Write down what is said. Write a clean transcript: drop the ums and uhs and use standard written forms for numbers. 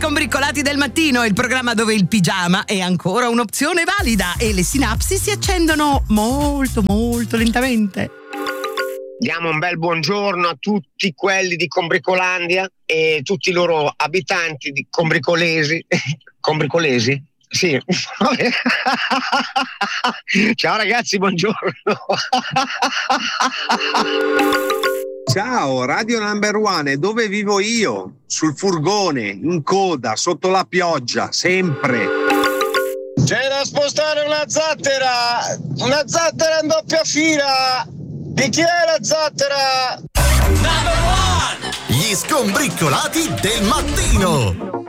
Scombricolati del mattino, il programma dove il pigiama è ancora un'opzione valida e le sinapsi si accendono molto molto lentamente. Diamo un bel buongiorno a tutti quelli di Combricolandia e tutti i loro abitanti di Combricolesi. Combricolesi? Sì. Ciao ragazzi, buongiorno. Ciao, Radio Number One, dove vivo io? Sul furgone, in coda, sotto la pioggia, sempre. C'è da spostare una zattera in doppia fila. Di chi è la zattera? Number One! Gli scombricolati del mattino.